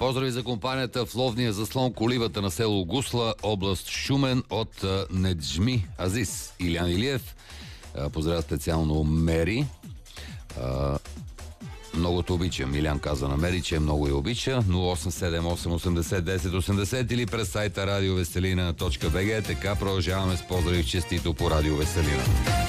Поздрави за компанията в ловния заслон Коливата на село Гусла, област Шумен от Неджми Азис. Илян Илиев. Поздравя специално Мери. Много те обичам. Илян каза на Мери, че много я обича. 0878801080 или през сайта radioveselina.bg. Така продължаваме с поздрави честито по Радио Веселина.